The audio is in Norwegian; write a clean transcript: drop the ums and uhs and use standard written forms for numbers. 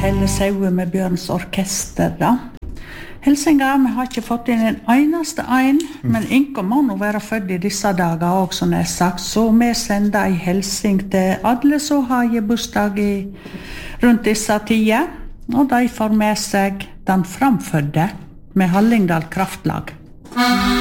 Helle Saue med Bjørns orkester da. Hilsinga, vi har ikke fått inn en eneste ein, men Inko må nå være født i disse dager også, som sagt, så vi sender en hilsing til alle som har bursdag rundt disse tider, og de får med seg den framfødde med Hallingdal Kraftlag.